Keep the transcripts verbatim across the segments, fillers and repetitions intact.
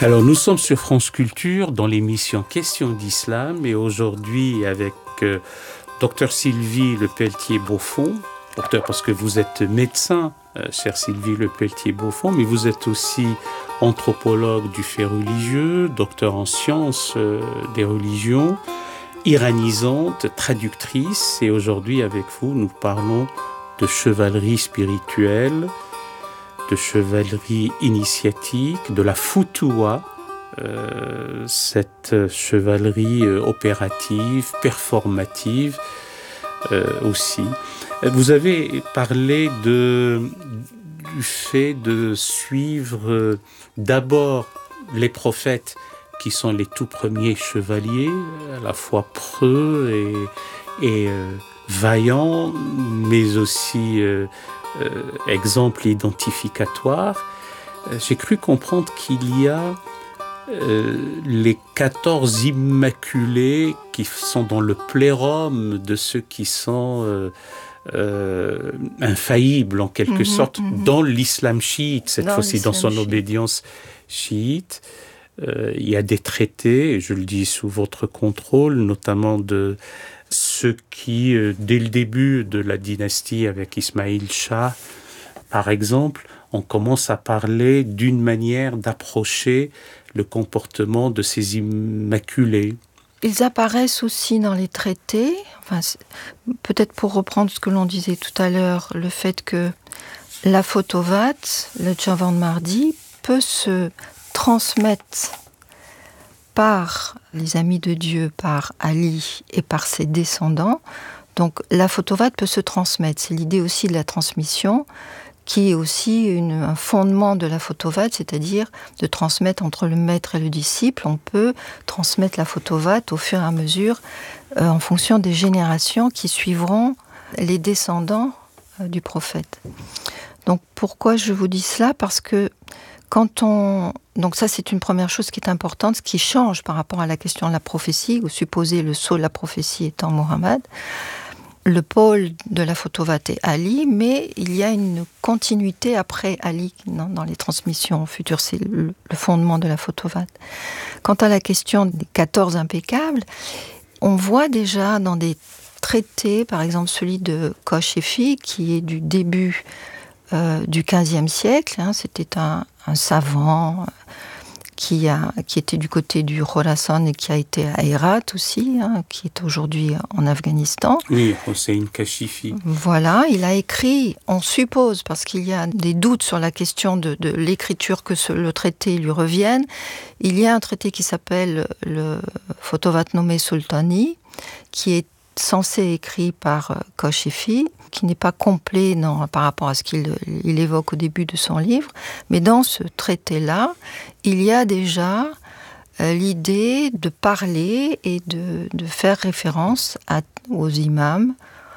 Alors nous sommes sur France Culture dans l'émission Questions d'Islam et aujourd'hui avec euh, Docteur Sylvie Lepelletier-Beaufond, docteur parce que vous êtes médecin, euh, chère Sylvie Lepelletier-Beaufond, mais vous êtes aussi anthropologue du fait religieux, docteur en sciences euh, des religions, iranisante, traductrice, et aujourd'hui avec vous nous parlons de chevalerie spirituelle, de chevalerie initiatique, de la Futuwa, euh, cette chevalerie euh, opérative, performative euh, aussi. Vous avez parlé de, du fait de suivre euh, d'abord les prophètes qui sont les tout premiers chevaliers, à la fois preux et, et euh, vaillants, mais aussi euh, Euh, exemple identificatoire, euh, j'ai cru comprendre qu'il y a euh, les quatorze immaculés qui sont dans le plérum de ceux qui sont euh, euh, infaillibles en quelque mmh, sorte mmh. dans l'islam chiite, cette dans fois-ci dans son chiite. Obédience chiite. Euh, il y a des traités, et je le dis sous votre contrôle, notamment de ceux qui, euh, dès le début de la dynastie avec Ismaïl Shah, par exemple, on commence à parler d'une manière d'approcher le comportement de ces immaculés. Ils apparaissent aussi dans les traités, enfin, peut-être pour reprendre ce que l'on disait tout à l'heure, le fait que la Fotovat, le Javandmardi, peut se transmettre par les amis de Dieu, par Ali et par ses descendants. Donc la Fotovat peut se transmettre. C'est l'idée aussi de la transmission, qui est aussi une, un fondement de la Fotovat, c'est-à-dire de transmettre entre le maître et le disciple. On peut transmettre la Fotovat au fur et à mesure, euh, en fonction des générations qui suivront les descendants euh, du prophète. Donc pourquoi je vous dis cela ? Parce que quand on... Donc ça, c'est une première chose qui est importante, ce qui change par rapport à la question de la prophétie, ou supposer le sceau de la prophétie étant Mohammed. Le pôle de la Fotovat est Ali, mais il y a une continuité après Ali dans, dans les transmissions futures. C'est le, le fondement de la Fotovat. Quant à la question des quatorze impeccables, on voit déjà dans des traités, par exemple celui de Kochefi, qui est du début euh, du quinzième siècle, hein, c'était un un savant qui, a, qui était du côté du Khorasan et qui a été à Hérat aussi, hein, qui est aujourd'hui en Afghanistan. Oui, Hossein Kashifi. Voilà, il a écrit, on suppose, parce qu'il y a des doutes sur la question de, de l'écriture que ce, le traité lui revienne, il y a un traité qui s'appelle le Fotovatnome Sultani, qui est censé écrit par Kochefi, qui n'est pas complet non, par rapport à ce qu'il il évoque au début de son livre, mais dans ce traité-là, il y a déjà euh, l'idée de parler et de, de faire référence à, aux imams,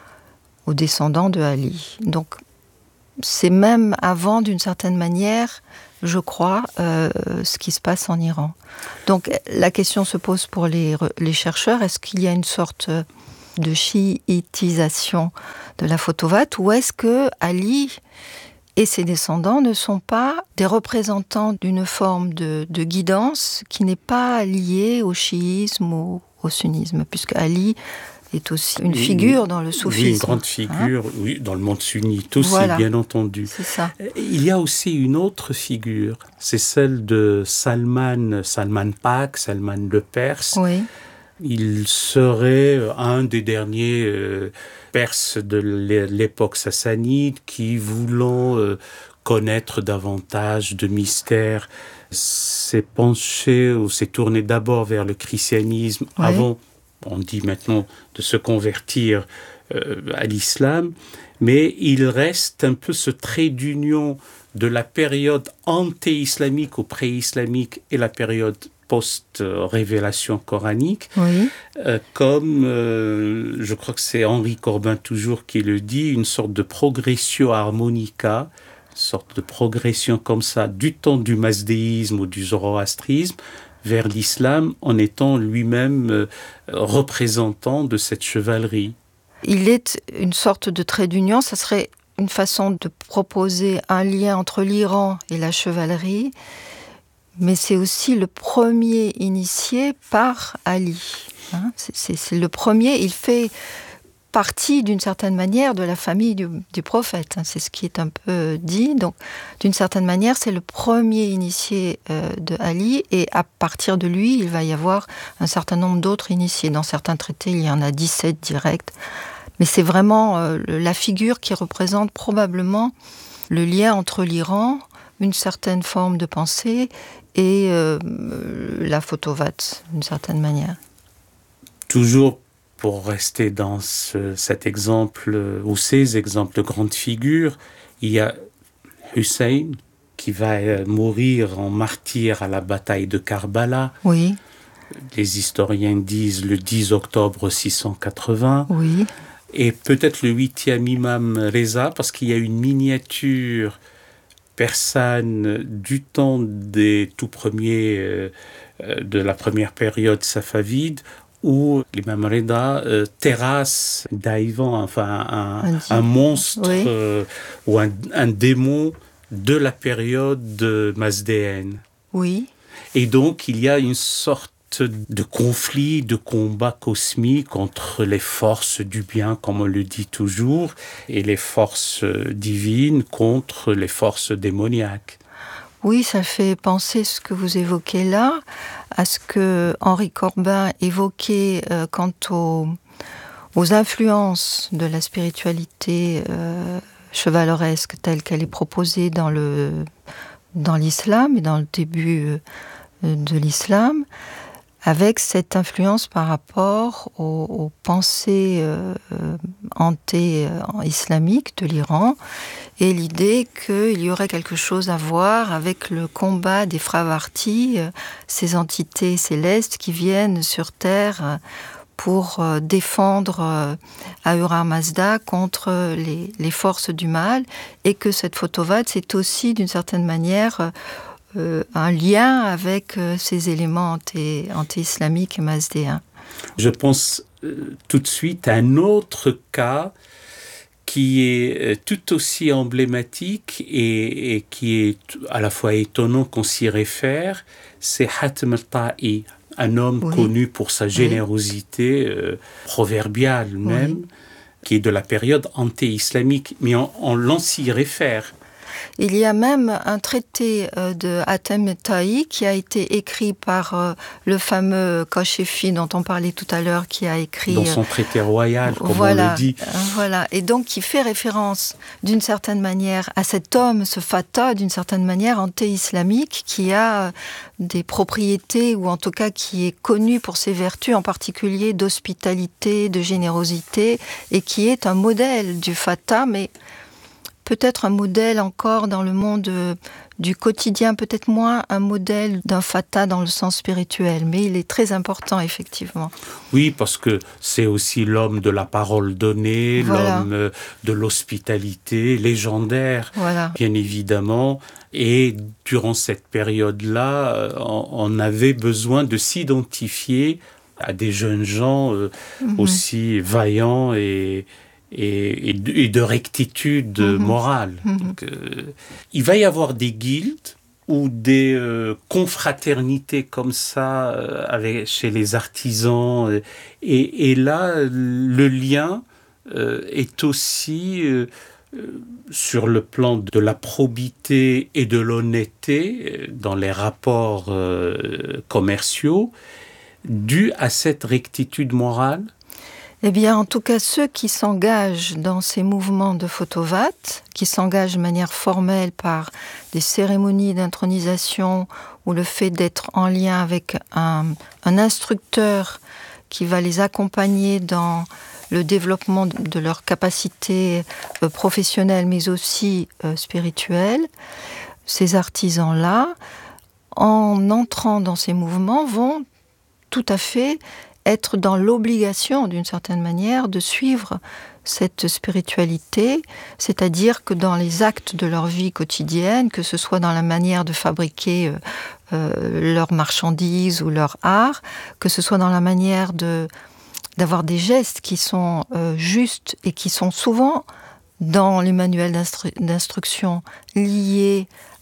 aux descendants de Ali. Donc, c'est même avant, d'une certaine manière, je crois, euh, ce qui se passe en Iran. Donc, la question se pose pour les, les chercheurs, est-ce qu'il y a une sorte de chiitisation de la Fotovat, ou est-ce que Ali et ses descendants ne sont pas des représentants d'une forme de, de guidance qui n'est pas liée au chiisme ou au sunnisme, puisque Ali est aussi une figure dans le soufisme. Oui, une grande figure, hein, oui, dans le monde sunnite aussi, voilà. Bien entendu. C'est ça. Il y a aussi une autre figure, c'est celle de Salman, Salman Pak, Salman le Perse. Oui. Il serait un des derniers euh, Perses de l'époque sassanide qui, voulant euh, connaître davantage de mystères, s'est penché ou s'est tourné d'abord vers le christianisme, oui. Avant, on dit maintenant, de se convertir euh, à l'islam. Mais il reste un peu ce trait d'union de la période anté-islamique ou pré-islamique et la période post-révélation coranique, oui. euh, comme, euh, je crois que c'est Henri Corbin toujours qui le dit, une sorte de progressio harmonica, une sorte de progression comme ça, du temps du mazdéisme ou du zoroastrisme vers l'islam, en étant lui-même euh, représentant de cette chevalerie. Il est une sorte de trait d'union, ça serait une façon de proposer un lien entre l'Iran et la chevalerie, mais c'est aussi le premier initié par Ali. Hein, c'est, c'est, c'est le premier, il fait partie d'une certaine manière de la famille du, du prophète. Hein, c'est ce qui est un peu dit. Donc, d'une certaine manière, c'est le premier initié euh, de Ali, et à partir de lui, il va y avoir un certain nombre d'autres initiés. Dans certains traités, il y en a dix-sept directs. Mais c'est vraiment euh, la figure qui représente probablement le lien entre l'Iran, une certaine forme de pensée, et euh, la Fotovate, d'une certaine manière. Toujours pour rester dans ce, cet exemple, ou ces exemples de grandes figures, il y a Hussein, qui va mourir en martyr à la bataille de Karbala. Oui. Les historiens disent le dix octobre six cent quatre-vingts. Oui. Et peut-être le huitième imam Reza, parce qu'il y a une miniature persane du temps des tout premiers, euh, de la première période safavide, où l'imam Reza euh, terrasse Daïvan, enfin un, un, un monstre oui. euh, ou un, un démon de la période mazdéenne. Oui. Et donc il y a une sorte de conflit, de combat cosmique entre les forces du bien, comme on le dit toujours, et les forces divines contre les forces démoniaques. Oui, ça fait penser ce que vous évoquez là, à ce que Henri Corbin évoquait euh, quant aux, aux influences de la spiritualité euh, chevaleresque telle qu'elle est proposée dans, le, dans l'islam et dans le début euh, de l'islam, avec cette influence par rapport aux, aux pensées euh, anté-islamiques de l'Iran, et l'idée qu'il y aurait quelque chose à voir avec le combat des Fravartis, euh, ces entités célestes qui viennent sur Terre euh, pour euh, défendre euh, Ahura Mazda contre les, les forces du mal, et que cette Fotovate, c'est aussi d'une certaine manière euh, Euh, un lien avec euh, ces éléments anti, anti-islamiques et mazdéens. Je pense euh, tout de suite à un autre cas qui est euh, tout aussi emblématique et, et qui est à la fois étonnant qu'on s'y réfère, c'est Hatem al-Ta'i, un homme oui. connu pour sa générosité oui. euh, proverbiale même, oui. qui est de la période anti-islamique, mais on, on l'on s'y réfère. Il y a même un traité de Hatem al-Ta'i qui a été écrit par euh, le fameux Kashfi dont on parlait tout à l'heure, qui a écrit... Dans son traité royal, comme voilà, on le dit. Euh, voilà, et donc qui fait référence d'une certaine manière à cet homme, ce Fatah, d'une certaine manière anti-islamique, qui a des propriétés, ou en tout cas qui est connu pour ses vertus, en particulier d'hospitalité, de générosité, et qui est un modèle du Fatah, mais... peut-être un modèle encore dans le monde euh, du quotidien, peut-être moins un modèle d'un Fatah dans le sens spirituel, mais il est très important, effectivement. Oui, parce que c'est aussi l'homme de la parole donnée, voilà. l'homme de l'hospitalité, légendaire, voilà. Bien évidemment. Et durant cette période-là, on, on avait besoin de s'identifier à des jeunes gens euh, mm-hmm. aussi vaillants et... Et, et, de, et de rectitude mmh. morale. Mmh. Donc, euh, il va y avoir des guildes ou des euh, confraternités comme ça euh, avec, chez les artisans. Euh, et, et là, le lien euh, est aussi, euh, sur le plan de la probité et de l'honnêteté dans les rapports euh, commerciaux, dû à cette rectitude morale. Eh bien, en tout cas, ceux qui s'engagent dans ces mouvements de Fotovate, qui s'engagent de manière formelle par des cérémonies d'intronisation ou le fait d'être en lien avec un, un instructeur qui va les accompagner dans le développement de leurs capacités euh, professionnelles, mais aussi euh, spirituelles, ces artisans-là, en entrant dans ces mouvements, vont tout à fait être dans l'obligation, d'une certaine manière, de suivre cette spiritualité, c'est-à-dire que dans les actes de leur vie quotidienne, que ce soit dans la manière de fabriquer euh, euh, leurs marchandises ou leur art, que ce soit dans la manière de, d'avoir des gestes qui sont euh, justes et qui sont souvent, dans les manuels d'instru- d'instruction, liés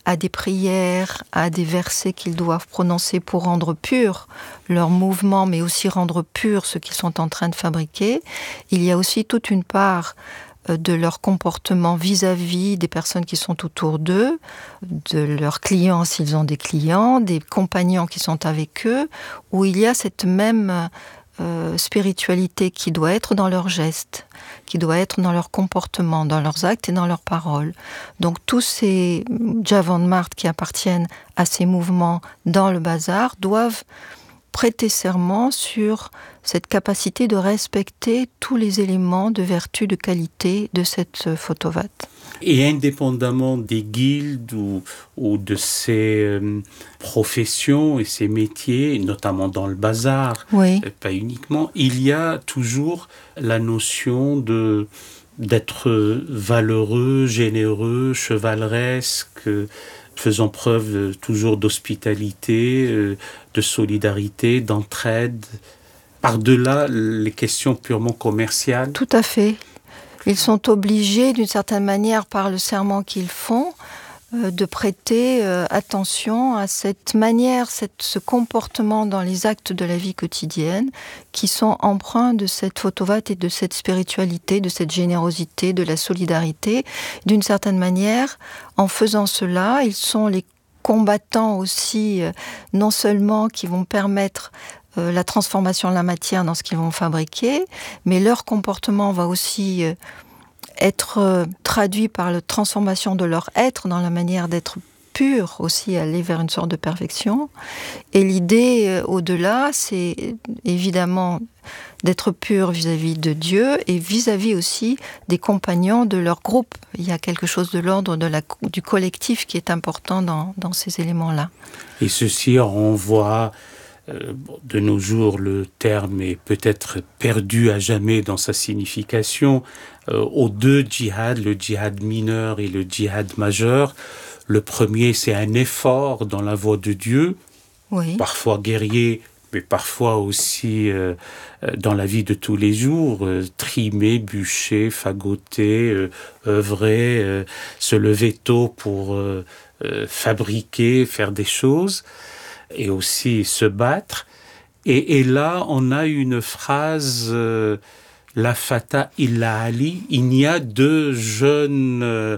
à des prières, à des versets qu'ils doivent prononcer pour rendre pur leur mouvement, mais aussi rendre pur ce qu'ils sont en train de fabriquer. Il y a aussi toute une part de leur comportement vis-à-vis des personnes qui sont autour d'eux, de leurs clients s'ils ont des clients, des compagnons qui sont avec eux, où il y a cette même euh, spiritualité qui doit être dans leurs gestes, qui doit être dans leur comportement, dans leurs actes et dans leurs paroles. Donc tous ces Javandmard qui appartiennent à ces mouvements dans le bazar doivent prêter serment sur cette capacité de respecter tous les éléments de vertu, de qualité de cette photovat. Et indépendamment des guildes ou, ou de ces euh, professions et ces métiers, notamment dans le bazar, oui. euh, pas uniquement, il y a toujours la notion de, d'être valeureux, généreux, chevaleresque, faisant preuve toujours d'hospitalité, de solidarité, d'entraide, par-delà les questions purement commerciales. Tout à fait. Ils sont obligés, d'une certaine manière, par le serment qu'ils font, euh, de prêter euh, attention à cette manière, cette, ce comportement dans les actes de la vie quotidienne qui sont empreints de cette photovat et de cette spiritualité, de cette générosité, de la solidarité. D'une certaine manière, en faisant cela, ils sont les combattants aussi, euh, non seulement qui vont permettre Euh, la transformation de la matière dans ce qu'ils vont fabriquer, mais leur comportement va aussi euh, être euh, traduit par la transformation de leur être dans la manière d'être pur, aussi aller vers une sorte de perfection. Et l'idée euh, au-delà, c'est évidemment d'être pur vis-à-vis de Dieu et vis-à-vis aussi des compagnons de leur groupe. Il y a quelque chose de l'ordre de la, du collectif qui est important dans, dans ces éléments-là. Et ceci renvoie Euh, de nos jours, le terme est peut-être perdu à jamais dans sa signification, euh, aux deux djihad, le djihad mineur et le djihad majeur. Le premier, c'est un effort dans la voie de Dieu, oui. parfois guerrier, mais parfois aussi euh, dans la vie de tous les jours, euh, trimer, bûcher, fagoter, euh, œuvrer, euh, se lever tôt pour euh, euh, fabriquer, faire des choses, et aussi se battre. Et, et là, on a une phrase, euh, la fata illa Ali, il n'y a deux jeunes, euh,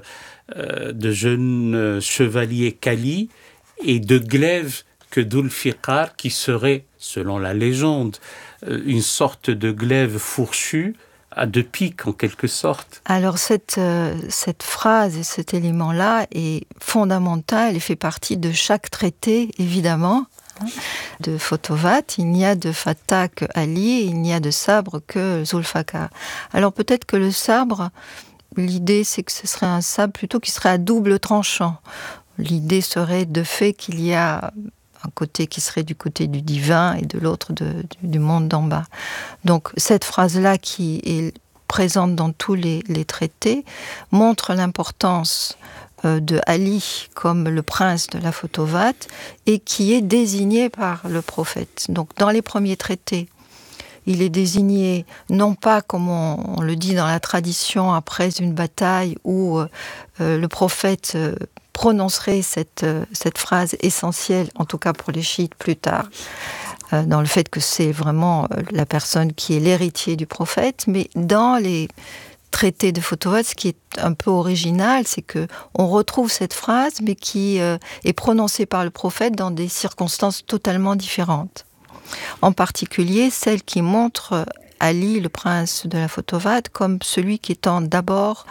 de jeunes chevaliers Kali et de glaives que Dulfiqar, qui serait, selon la légende, une sorte de glaive fourchu à deux pics en quelque sorte. Alors cette, euh, cette phrase et cet élément-là est fondamental et fait partie de chaque traité, évidemment, hein, de Photovat. Il n'y a de Fata que Ali, il n'y a de sabre que Zulfikar. Alors peut-être que le sabre, l'idée c'est que ce serait un sabre plutôt qui serait à double tranchant. L'idée serait de fait qu'il y a un côté qui serait du côté du divin et de l'autre de, du, du monde d'en bas. Donc cette phrase-là qui est présente dans tous les, les traités montre l'importance euh, de Ali comme le prince de la Photovat et qui est désigné par le prophète. Donc dans les premiers traités, il est désigné non pas comme on, on le dit dans la tradition après une bataille où euh, le prophète euh, prononcerait cette, euh, cette phrase essentielle, en tout cas pour les chiites plus tard, euh, dans le fait que c'est vraiment euh, la personne qui est l'héritier du prophète, mais dans les traités de Photovat, ce qui est un peu original, c'est que on retrouve cette phrase, mais qui euh, est prononcée par le prophète dans des circonstances totalement différentes. En particulier, celle qui montre Ali, le prince de la Photovat, comme celui qui étant d'abord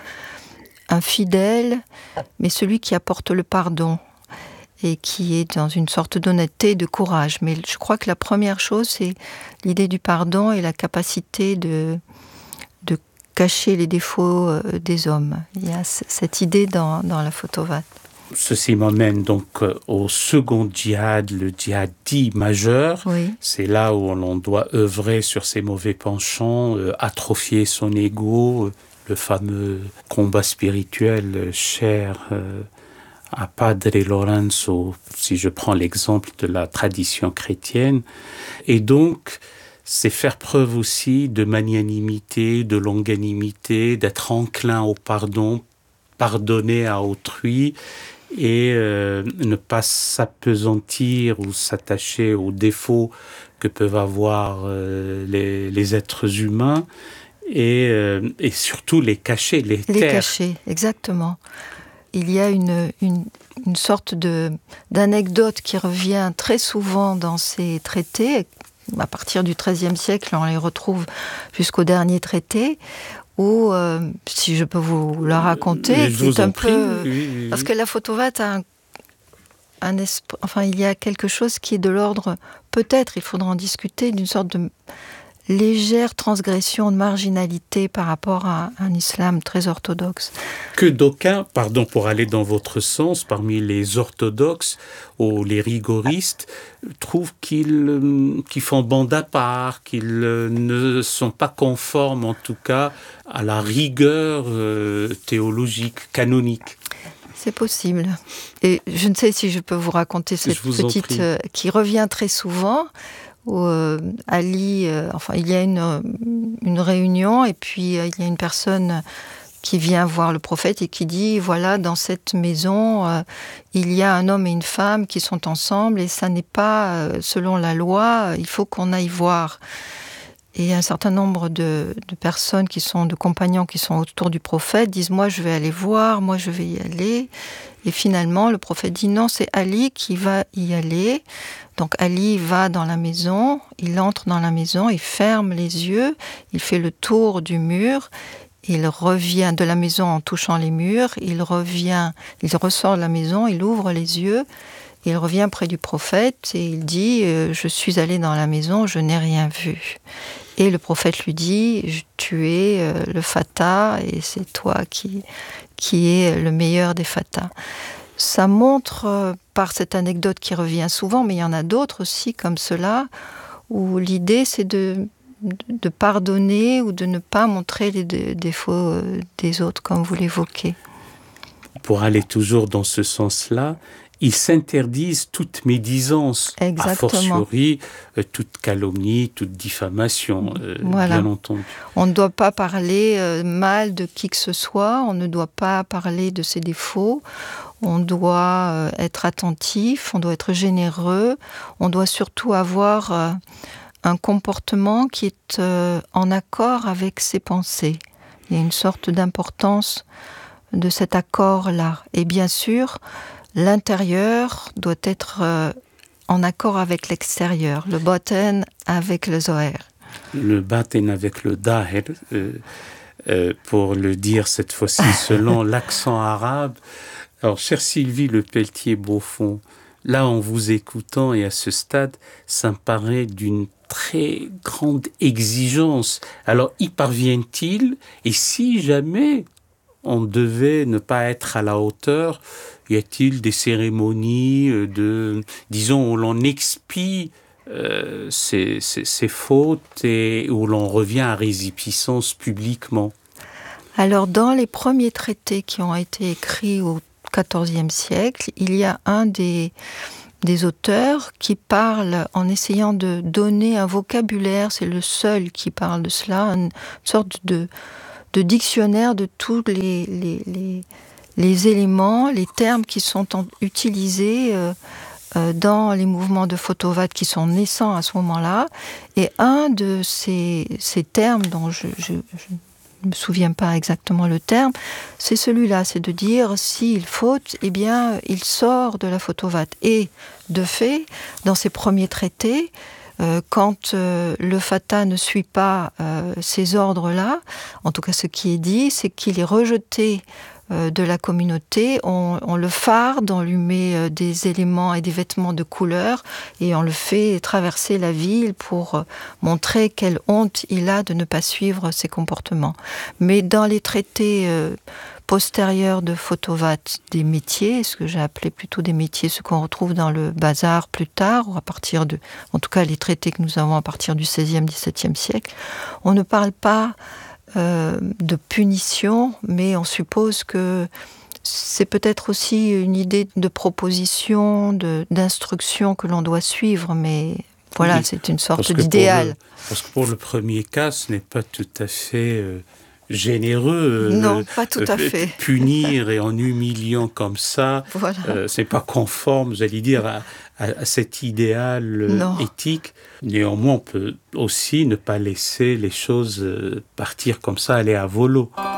un fidèle, mais celui qui apporte le pardon et qui est dans une sorte d'honnêteté, de courage. Mais je crois que la première chose, c'est l'idée du pardon et la capacité de, de cacher les défauts des hommes. Il y a cette idée dans, dans la Photovat. Ceci m'amène donc au second djihad, le djihad dit majeur. Oui. C'est là où l'on doit œuvrer sur ses mauvais penchants, euh, atrophier son ego, euh, le fameux combat spirituel cher euh, à Padre Lorenzo, si je prends l'exemple de la tradition chrétienne. Et donc, c'est faire preuve aussi de magnanimité, de longanimité, d'être enclin au pardon, pardonner à autrui, et euh, ne pas s'apesantir ou s'attacher aux défauts que peuvent avoir euh, les, les êtres humains et, euh, et surtout les cacher, les taire. Les cacher, exactement. Il y a une, une, une sorte de, d'anecdote qui revient très souvent dans ces traités. À partir du treizième siècle, on les retrouve jusqu'au dernier traité, où, euh, si je peux vous la raconter, je vous c'est un prie, peu... oui, oui, oui. Parce que la Photovate a un, un esprit... Enfin, il y a quelque chose qui est de l'ordre... Peut-être, il faudra en discuter, d'une sorte de légère transgression de marginalité par rapport à un islam très orthodoxe. Que d'aucuns, pardon pour aller dans votre sens, parmi les orthodoxes ou les rigoristes, trouvent qu'ils, qu'ils font bande à part, qu'ils ne sont pas conformes en tout cas à la rigueur euh, théologique, canonique. C'est possible. Et je ne sais si je peux vous raconter cette Je vous en petite prie. euh, qui revient très souvent. Où euh, Ali, euh, enfin, il y a une, une réunion et puis euh, il y a une personne qui vient voir le prophète et qui dit, voilà, dans cette maison, euh, il y a un homme et une femme qui sont ensemble et ça n'est pas euh, selon la loi, il faut qu'on aille voir. Et un certain nombre de, de personnes qui sont, de compagnons qui sont autour du prophète disent, moi je vais aller voir, moi je vais y aller. Et finalement, le prophète dit, non, c'est Ali qui va y aller. Donc Ali va dans la maison, il entre dans la maison, il ferme les yeux, il fait le tour du mur, il revient de la maison en touchant les murs, il revient, il ressort de la maison, il ouvre les yeux, il revient près du prophète et il dit, euh, je suis allé dans la maison, je n'ai rien vu. Et le prophète lui dit, tu es euh, le Fata et c'est toi qui, qui es le meilleur des Fatas. Ça montre, euh, par cette anecdote qui revient souvent, mais il y en a d'autres aussi comme cela, où l'idée c'est de, de pardonner ou de ne pas montrer les dé- défauts euh, des autres, comme vous l'évoquez. Pour aller toujours dans ce sens-là, ils s'interdisent toute médisance, Exactement. a fortiori euh, toute calomnie, toute diffamation, euh, Voilà. bien entendu. On ne doit pas parler euh, mal de qui que ce soit, on ne doit pas parler de ses défauts, on doit euh, être attentif, on doit être généreux, on doit surtout avoir euh, un comportement qui est euh, en accord avec ses pensées. Il y a une sorte d'importance de cet accord-là. Et bien sûr, l'intérieur doit être euh, en accord avec l'extérieur, le baten avec le zohar. Le baten avec le dahir, euh, euh, pour le dire cette fois-ci selon l'accent arabe. Alors, chère Sylvie Le Pelletier-Beaufond, là, en vous écoutant et à ce stade, ça me paraît d'une très grande exigence. Alors, y parvient-il? Et si jamais on devait ne pas être à la hauteur, y a-t-il des cérémonies de, disons, où l'on expie euh, ces, ces, ces fautes et où l'on revient à résipiscence publiquement? Alors, dans les premiers traités qui ont été écrits au quatorzième siècle, il y a un des, des auteurs qui parle en essayant de donner un vocabulaire, c'est le seul qui parle de cela, une sorte de, de dictionnaire de tous les, les, les, les éléments, les termes qui sont en, utilisés euh, euh, dans les mouvements de Photovate qui sont naissants à ce moment-là. Et un de ces, ces termes dont je... je, je je ne me souviens pas exactement le terme, c'est celui-là, c'est de dire s'il faute, eh bien, il sort de la Photovate. Et de fait, dans ces premiers traités, euh, quand euh, le Fata ne suit pas euh, ces ordres-là, en tout cas ce qui est dit, c'est qu'il est rejeté euh, de la communauté, on, on le farde, on lui met euh, des éléments et des vêtements de couleur et on le fait traverser la ville pour euh, montrer quelle honte il a de ne pas suivre ses comportements. Mais dans les traités euh, postérieurs de Photovate, des métiers, ce que j'ai appelé plutôt des métiers, ce qu'on retrouve dans le bazar plus tard, ou à partir de, en tout cas les traités que nous avons à partir du seizième, dix-septième siècle, on ne parle pas Euh, de punition, mais on suppose que c'est peut-être aussi une idée de proposition, de, d'instruction que l'on doit suivre, mais voilà, oui, c'est une sorte d'idéal. Le, parce que pour le premier cas, ce n'est pas tout à fait, euh, généreux. Non, euh, pas tout à euh, fait. Punir et en humiliant comme ça, Voilà. euh, c'est pas conforme, j'allais dire, à, à, à cet idéal euh, Non. éthique. Néanmoins, on peut aussi ne pas laisser les choses euh, partir comme ça, aller à volo.